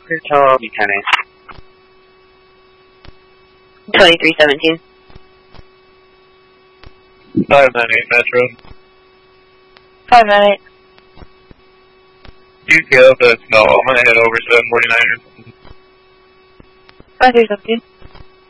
Tell me 10-8. 2317. 598 Metro. 598. UTL, but no, I'm gonna head over 749ers. 5317.